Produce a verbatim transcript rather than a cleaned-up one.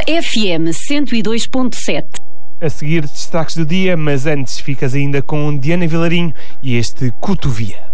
F M cento e dois ponto sete. A seguir, destaques do dia, mas antes ficas ainda com Diana Vilarinho e este Cotovia.